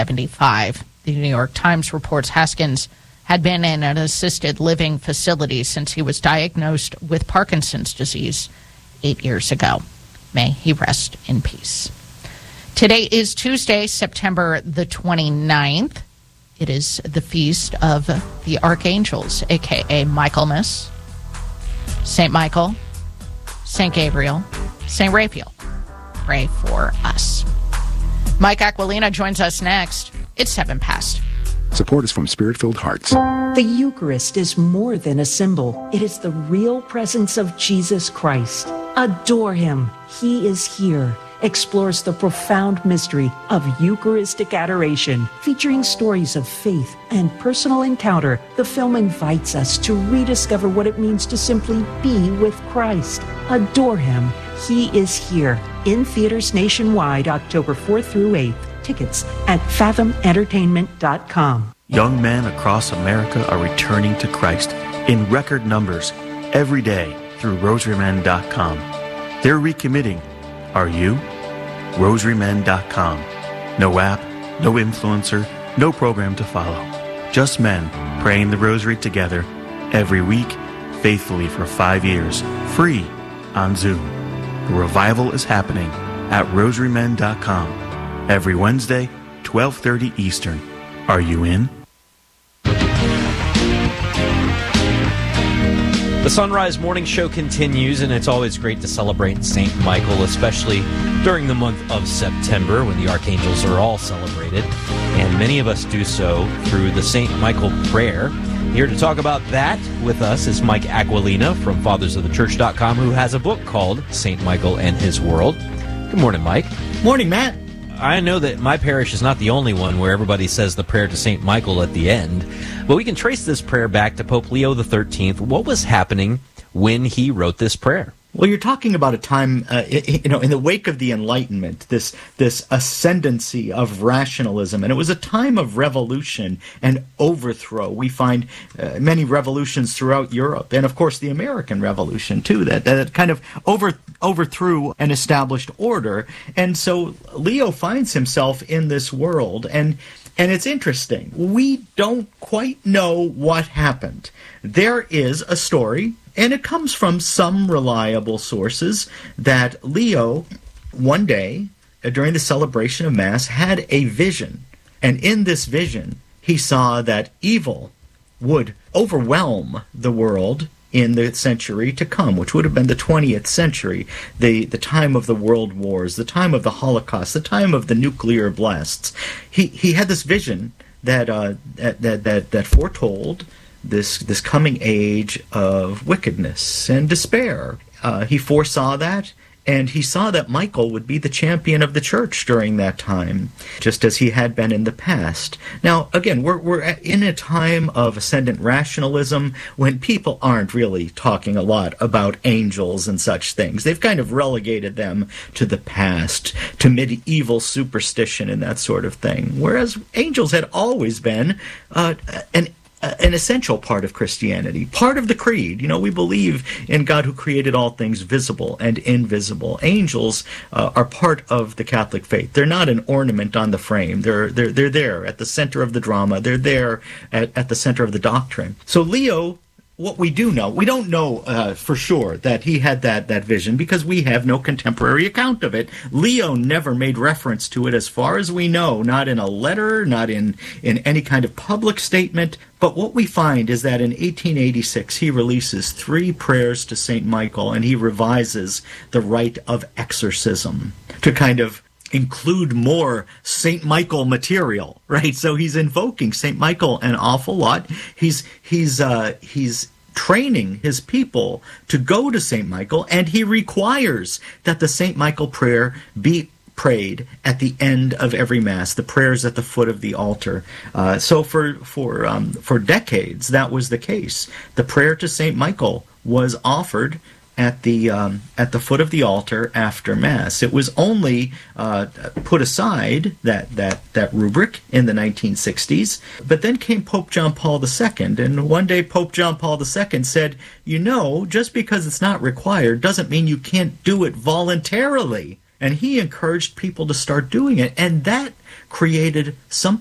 75. The New York Times reports Haskins had been in an assisted living facility since he was diagnosed with Parkinson's disease 8 years ago. May he rest in peace. Today is Tuesday, September the 29th. It is the feast of the archangels, a.k.a. Michaelmas, St. Michael, St. Gabriel, St. Raphael. Pray for us. Mike Aquilina joins us next. It's 7 past. Support is from Spirit-Filled Hearts. The Eucharist is more than a symbol. It is the real presence of Jesus Christ. Adore him. He is here. Explores the profound mystery of Eucharistic adoration. Featuring stories of faith and personal encounter, the film invites us to rediscover what it means to simply be with Christ. Adore him. He is here. In theaters nationwide, October 4th through 8th. Tickets at fathomentertainment.com. Young men across America are returning to Christ in record numbers every day through rosarymen.com. They're recommitting. Are you? rosarymen.com. No app, no influencer, no program to follow. Just men praying the rosary together every week, faithfully for 5 years, free on Zoom. The revival is happening at rosarymen.com. Every Wednesday, 12:30 Eastern. Are you in? The Sunrise Morning Show continues, and it's always great to celebrate St. Michael, especially during the month of September when the archangels are all celebrated. And many of us do so through the St. Michael prayer. Here to talk about that with us is Mike Aquilina from fathersofthechurch.com, who has a book called St. Michael and His World. Good morning, Mike. Morning, Matt. I know that my parish is not the only one where everybody says the prayer to St. Michael at the end, but we can trace this prayer back to Pope Leo XIII. What was happening when he wrote this prayer? Well, you're talking about a time, in the wake of the Enlightenment, this ascendancy of rationalism, and it was a time of revolution and overthrow. We find many revolutions throughout Europe, and of course the American Revolution too, that kind of overthrew an established order. And so Leo finds himself in this world, and it's interesting. We don't quite know what happened. There is a story, and it comes from some reliable sources, that Leo, one day, during the celebration of Mass, had a vision. And in this vision, he saw that evil would overwhelm the world in the century to come, which would have been the 20th century, the time of the world wars, the time of the Holocaust, the time of the nuclear blasts. He had this vision that foretold this coming age of wickedness and despair. He foresaw that, and he saw that Michael would be the champion of the church during that time, just as he had been in the past. Now, again, we're in a time of ascendant rationalism when people aren't really talking a lot about angels and such things. They've kind of relegated them to the past, to medieval superstition and that sort of thing, whereas angels had always been an essential part of Christianity, part of the creed. We believe in God who created all things visible and invisible. Angels are part of the Catholic faith. They're not an ornament on the frame. They're there at the center of the drama. They're there at the center of the doctrine. So Leo, what we do know, we don't know for sure that he had that vision because we have no contemporary account of it. Leo never made reference to it as far as we know, not in a letter, not in any kind of public statement. But what we find is that in 1886, he releases 3 prayers to St. Michael, and he revises the rite of exorcism to kind of include more St. Michael material, right? So he's invoking St. Michael an awful lot. He's training his people to go to St. Michael, and he requires that the St. Michael prayer be prayed at the end of every Mass. The prayers at the foot of the altar. So for decades, that was the case. The prayer to St. Michael was offered at the foot of the altar after Mass. It was only put aside, that rubric, in the 1960s. But then came Pope John Paul II, and one day Pope John Paul II said, just because it's not required doesn't mean you can't do it voluntarily. And he encouraged people to start doing it. And that created something